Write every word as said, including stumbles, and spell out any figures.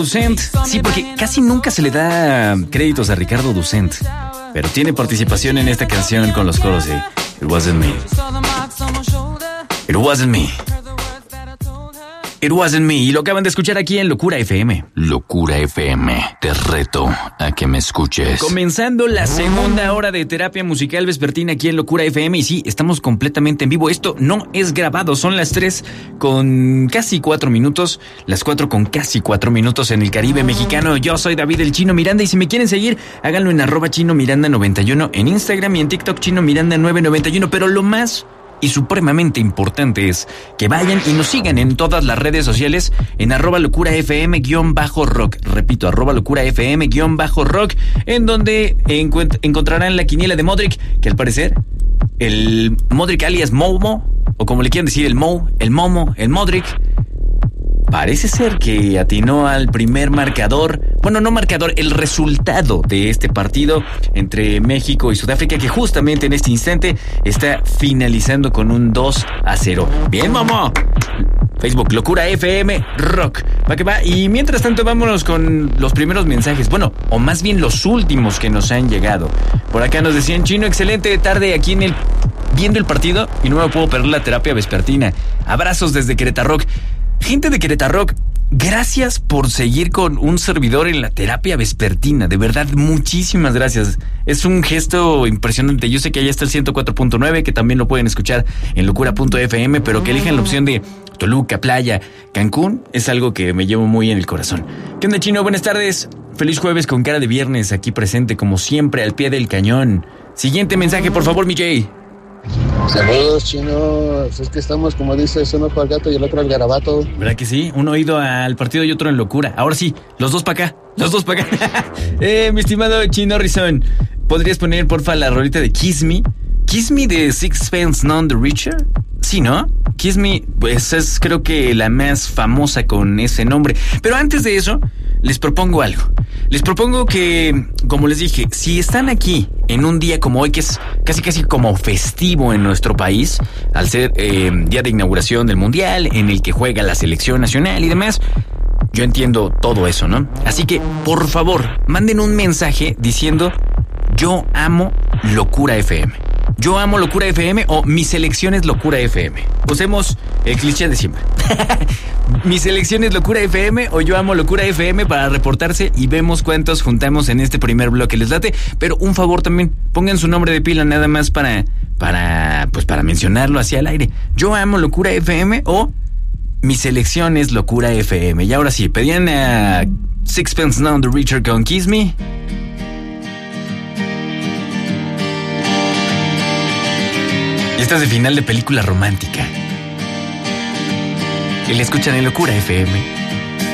Ducent, sí, porque casi nunca se le da créditos a Ricardo Ducent, pero tiene participación en esta canción con los coros de It Wasn't Me. It Wasn't Me. It Wasn't Me. Y lo acaban de escuchar aquí en Locura F M. Locura F M. Te reto a que me escuches. Comenzando la segunda hora de terapia musical vespertina aquí en Locura F M. Y sí, estamos completamente en vivo. Esto no es grabado. Son las tres con casi cuatro minutos. Las cuatro con casi cuatro minutos en el Caribe mexicano. Yo soy David el Chino Miranda. Y si me quieren seguir, háganlo en arroba Chino Miranda noventa y uno en Instagram y en TikTok Chino Miranda nueve noventa y uno. Pero lo más y supremamente importante es que vayan y nos sigan en todas las redes sociales en arroba locura fm guión bajo rock. Repito, arroba locura fm guión bajo rock, en donde encuent- encontrarán la quiniela de Modric, que al parecer el Modric alias Momo, o como le quieran decir, el Mo, el Momo, el Modric, parece ser que atinó al primer marcador, bueno, no marcador, el resultado de este partido entre México y Sudáfrica, que justamente en este instante está finalizando con un dos a cero. Bien, Momo. Facebook, Locura F M Rock. Va que va. Y mientras tanto, vámonos con los primeros mensajes. Bueno, o más bien los últimos que nos han llegado. Por acá nos decían: Chino, excelente tarde aquí en el viendo el partido y no me puedo perder la terapia vespertina. Abrazos desde Querétaro. Gente de Querétaro, gracias por seguir con un servidor en la terapia vespertina. De verdad, muchísimas gracias. Es un gesto impresionante. Yo sé que allá está el ciento cuatro punto nueve, que también lo pueden escuchar en locura punto f m, pero que elijan la opción de Toluca, Playa, Cancún, es algo que me llevo muy en el corazón. ¿Qué onda, Chino? Buenas tardes. Feliz jueves con cara de viernes, aquí presente como siempre al pie del cañón. Siguiente mensaje, por favor, mi Jay. Saludos, Chino. Es que estamos, como dices, uno para el gato y el otro al garabato. ¿Verdad que sí? Uno oído al partido y otro en locura. Ahora sí, los dos para acá. Los dos para acá. eh, mi estimado Chino Rizón, ¿podrías poner, porfa, la rolita de Kiss Me? ¿Kiss Me de Sixpence None the Richer? Sí, ¿no? Kiss Me, pues es creo que la más famosa con ese nombre. Pero antes de eso, les propongo algo. Les propongo que, como les dije, si están aquí en un día como hoy, que es casi casi como festivo en nuestro país, al ser eh, día de inauguración del Mundial, en el que juega la selección nacional y demás, yo entiendo todo eso, ¿no? Así que, por favor, manden un mensaje diciendo: yo amo Locura F M. Yo amo Locura F M o mi selección es Locura F M. Usemos el cliché de siempre. Mi selección es Locura F M o yo amo Locura F M para reportarse y vemos cuántos juntamos en este primer bloque. Les late, pero un favor también, pongan su nombre de pila nada más para, para, pues para mencionarlo hacia el aire. Yo amo Locura F M o mi selección es Locura F M. Y ahora sí, pedían a Sixpence None the Richer con Kiss Me. Esta es de final de película romántica. Y la escuchan en Locura F M.